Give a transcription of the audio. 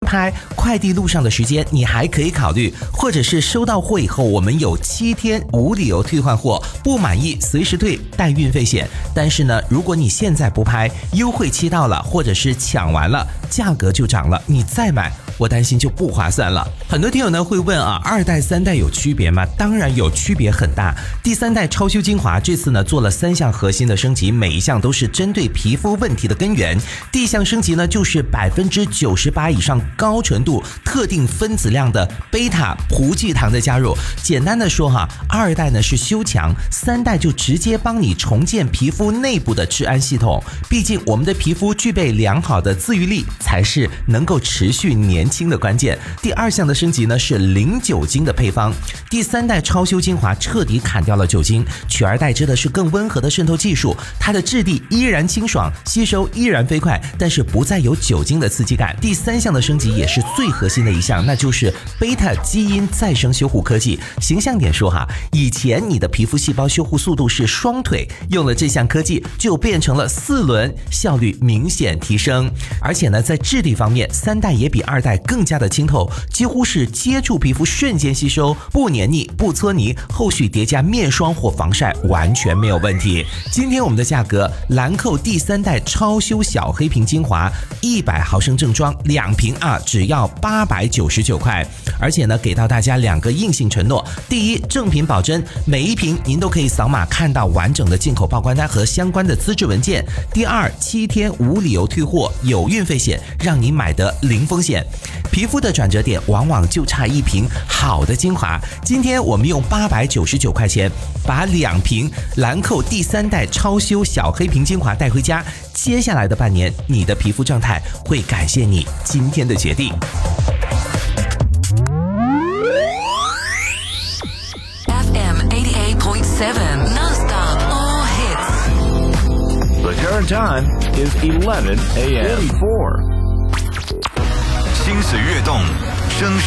拍，快递路上的时间你还可以考虑，或者是收到货以后我们有7天无理由退换货，不满意随时退，带运费险。但是呢，如果你现在不拍，优惠期到了，或者是抢完了，价格就涨了，你再买我担心就不划算了。很多听友呢会问啊，2代3代有区别吗？当然有区别很大。第3代超修精华这次呢做了3项核心的升级，每一项都是针对皮肤问题的根源。第一项升级呢就是98%以上高纯度特定分子量的贝塔葡聚糖的加入。简单的说哈，2代呢是修强，3代就直接帮你重建皮肤内部的治安系统。毕竟我们的皮肤具备良好的自愈力，才是能够持续年轻的关键。第2项的升级呢是零酒精的配方。第3代超修精华彻底砍掉了酒精，取而代之的是更温和的渗透技术，它的质地依然清爽，吸收依然飞快，但是不再有酒精的刺激感。第3项的升级也是最核心的一项，那就是贝塔基因再生修护科技。形象点说哈，以前你的皮肤细胞修护速度是双腿，用了这项科技就变成了4轮，效率明显提升。而且呢，在质地方面，3代也比2代更加的清透，几乎是接触皮肤瞬间吸收，不黏腻不搓泥，后续叠加面霜或防晒完全没有问题。今天我们的价格，兰蔻第3代超修小黑瓶精华100毫升正装2瓶啊，只要899块。而且呢，给到大家2个硬性承诺：第一，正品保真，每一瓶您都可以扫码看到完整的进口报关单和相关的资质文件；第二，7天无理由退货，有运费险，让你买得零风险。皮肤的转折点往往就差一瓶好的精华，今天我们用899块钱把2瓶兰蔻第3代超修小黑瓶精华带回家，接下来的半年你的皮肤状态会感谢你今天的决定。 FM 88.7 Non-stop all hits. The current time is 11 a.m. 44. 心随跃动，声